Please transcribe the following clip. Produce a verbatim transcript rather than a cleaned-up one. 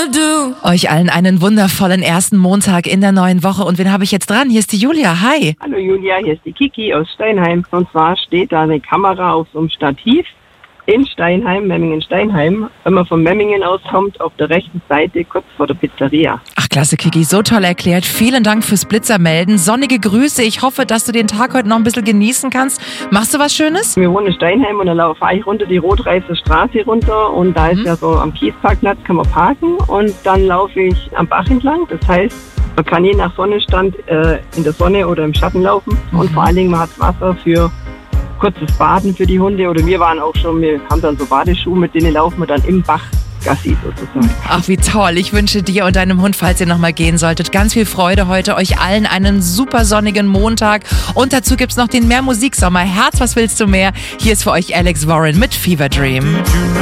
wanna do. Euch allen einen wundervollen ersten Montag in der neuen Woche. Und wen habe ich jetzt dran? Hier ist die Julia. Hi. Hallo Julia, hier ist die Kiki aus Steinheim. Und zwar steht da eine Kamera auf so einem Stativ in Steinheim, Memmingen-Steinheim. Wenn man von Memmingen aus kommt, auf der rechten Seite, kurz vor der Pizzeria. Ach, klasse, Kiki. So toll erklärt. Vielen Dank fürs Blitzermelden. Sonnige Grüße. Ich hoffe, dass du den Tag heute noch ein bisschen genießen kannst. Machst du was Schönes? Wir wohnen in Steinheim und dann fahre ich runter die Rotreißer Straße runter. Und da ist mhm. ja so am Kiesparkplatz, kann man parken. Und dann laufe ich am Bach entlang. Das heißt, man kann je nach Sonnenstand äh, in der Sonne oder im Schatten laufen. Mhm. Und vor allen Dingen, man hat Wasser für kurzes Baden für die Hunde. Oder wir waren auch schon, wir haben dann so Badeschuhe, mit denen laufen wir dann im Bach Gassi sozusagen. Ach, wie toll. Ich wünsche dir und deinem Hund, falls ihr nochmal gehen solltet, ganz viel Freude heute. Euch allen einen super sonnigen Montag. Und dazu gibt's noch den Mehr Musiksommer. Herz, was willst du mehr? Hier ist für euch Alex Warren mit Fever Dream.